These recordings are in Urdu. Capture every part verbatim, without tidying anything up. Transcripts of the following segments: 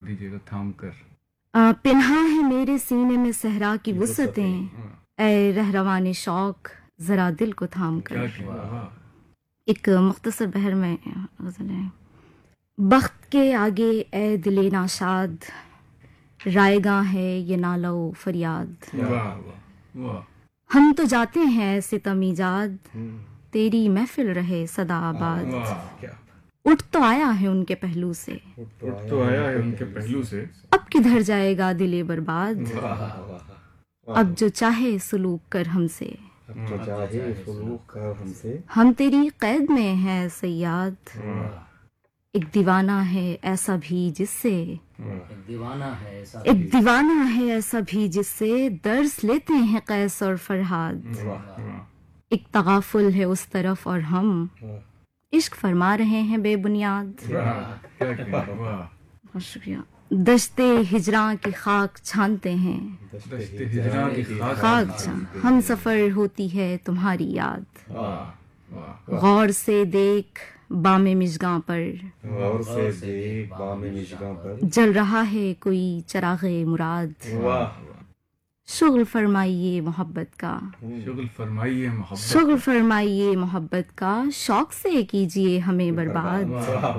دیجیے گا تھام کر. آ، پنہا ہے میرے سینے میں صحرا کی وسعتیں، اے رہروان شوق ذرا دل کو تھام کر. ایک مختصر بحر میں غزل ہے. بخت کے آگے اے دل ناشاد، رائے گاں ہے یہ نالہ و فریاد. ہم تو جاتے ہیں ستم ایجاد، تیری محفل رہے صدا آباد. اٹھ تو آیا ہے ان کے پہلو سے، اٹھ تو آیا ہے ان کے پہلو سے، اب کدھر جائے گا دل برباد. اب جو چاہے سلوک کر ہم سے، جو چاہے سلوک کر ہم سے، ہم تیری قید میں ہیں صیاد. ایک دیوانہ ہے ایسا بھی جس سے، ایک دیوانہ ہے ایسا ایک دیوانہ ہے ایسا بھی جس سے درس لیتے ہیں قیس اور فرہاد. ایک تغافل ہے اس طرف اور ہم عشق فرما رہے ہیں بے بنیاد. بہت شکریہ. دشت ہجراں کی خاک چھانتے ہیں، خاک چھان ہم سفر ہوتی ہے تمہاری یاد. غور سے دیکھ بام مژگاں پر، غور سے دیکھ بام مژگاں پر، جل رہا ہے کوئی چراغ مراد. شغل فرمائیے محبت کا، شغل فرمائیے محبت، شغل فرمائیے محبت کا، شوق سے کیجیے ہمیں برباد.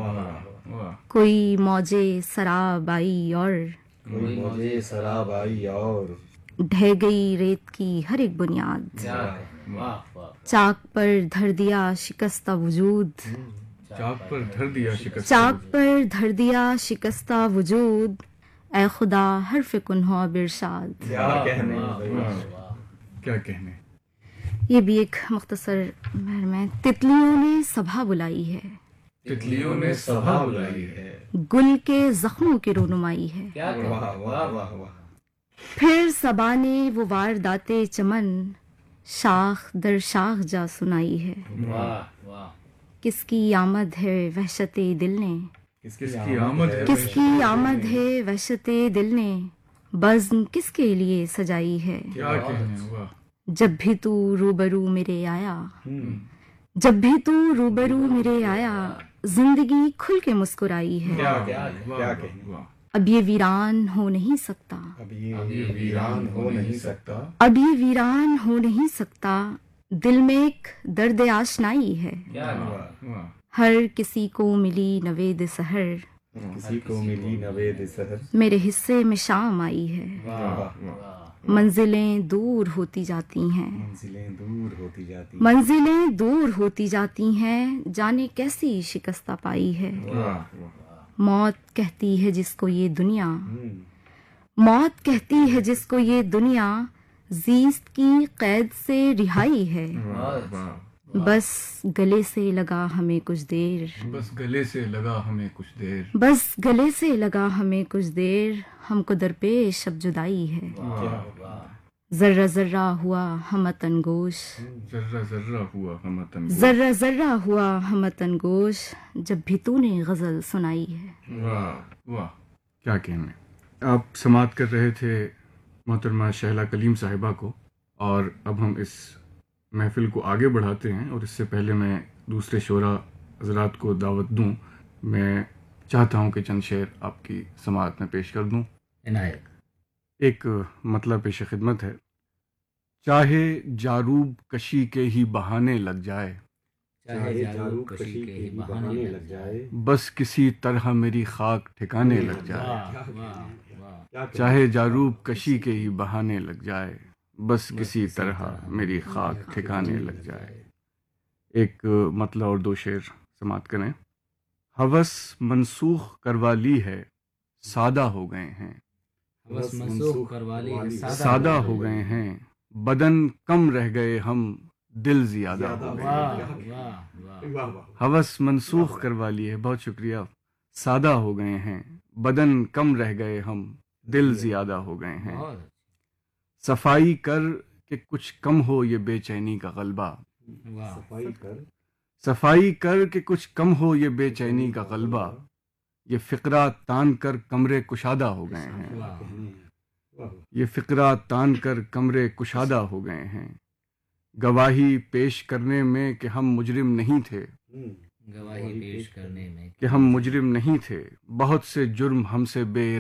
کوئی موجے سراب آئی اور کوئی موجے سراب آئی اور ڈھہ گئی ریت کی ہر ایک بنیاد. چاک پر دھر دیا شکستہ وجود، چاک پر دھر دیا شکست، چاک پر دھر دیا شکستہ وجود. اے خدا حرف کن ہو اب ارشاد. کیا کہنے، کیا کہنے. یہ بھی ایک مختصر بحر میں. تتلیوں نے سبھا بلائی ہے، تتلیوں نے سبھا بلائی ہے، گل کے زخموں کی رونمائی ہے. واہ واہ واہ واہ. پھر صبا نے وہ واردات چمن، شاخ در شاخ جا سنائی ہے. کس کی آمد ہے وحشت دل نے، کس کی آمد ہے، کس کی آمد ہے وحشت دل نے، بزم کس کے لیے سجائی ہے. کیا کہنے. واہ. جب بھی تو روبرو میرے آیا، جب بھی تو روبرو میرے آیا، زندگی کھل کے مسکرائی ہے. کیا کہنے، کیا کہنے. اب یہ ویران ہو نہیں سکتا، اب یہ ویران ہو نہیں سکتا، اب یہ ویران ہو نہیں سکتا. دل میں ایک درد آشنائی ہے، ہر کسی کو ملی نوید سحر، کسی کو ملی نوید سحر. میرے حصے میں شام آئی ہے. منزلیں دور ہوتی جاتی ہیں، منزلیں دور ہوتی جاتی، منزلیں دور ہوتی جاتی ہیں، جانے کیسی شکستہ پائی ہے. موت کہتی ہے جس کو یہ دنیا، موت کہتی ہے جس کو یہ دنیا، زیست کی قید سے رہائی ہے. بس گلے سے لگا ہمیں کچھ دیر، بس گلے سے لگا ہمیں کچھ دیر، بس گلے سے لگا ہمیں کچھ دیر، ہم کو درپیش اب جدائی ہے. ذرہ ذرہ ہوا ہمت انگوش، ذرہ ذرہ ہوا ہمت انگوش، ذرہ ذرہ ہوا ہمت انگوش، جب بھی تو نے غزل سنائی ہے. واہ واہ. کیا کہنے. آپ سماعت کر رہے تھے محترمہ شہلا کلیم صاحبہ کو، اور اب ہم اس محفل کو آگے بڑھاتے ہیں. اور اس سے پہلے میں دوسرے شعراء حضرات کو دعوت دوں، میں چاہتا ہوں کہ چند شعر آپ کی سماعت میں پیش کر دوں. عنایت. ایک مطلب پیش خدمت ہے. چاہے جاروب کشی کے ہی بہانے لگ جائے، چاہے جاروب کشی کے ہی بہانے لگ جائے، بس کسی طرح میری خاک ٹھکانے لگ جائے. واہ واہ واہ. چاہے جاروب کشی کے ہی بہانے لگ جائے، بس کسی طرح میری خاک ٹھکانے لگ جائے. ایک مطلب اور دو شعر سماعت کریں. ہوس منسوخ کروا لی ہے، سادہ ہو گئے ہیں، بس منسوخ کروا لی ہے، سادہ ہو گئے ہیں، بدن کم رہ گئے ہم، دل زیادہ ہو گئے. واہ واہ واہ. ہوس منسوخ کروا لی ہے، بہت شکریہ. سادہ ہو گئے ہیں، بدن کم رہ گئے ہم، دل زیادہ ہو گئے ہیں. صفائی کر کہ کچھ کم ہو یہ بے چینی کا غلبہ، صفائی کر، صفائی کر کہ کچھ کم ہو یہ بے چینی کا غلبہ، یہ فقرہ تان کر کمرے کشادہ ہو گئے ہیں، یہ فقرہ تان کر کمرے کشادہ ہو گئے ہیں. گواہی پیش کرنے میں کہ ہم مجرم نہیں تھے، گواہی پیش کرنے میں کہ ہم مجرم نہیں تھے، بہت سے جرم ہم سے بے